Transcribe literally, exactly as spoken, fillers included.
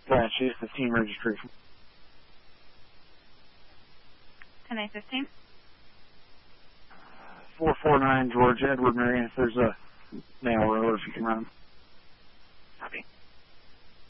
Gotcha, it's the team registration. ten A fifteen. four four nine George Edward Marion. If there's a mail road, if you can run them.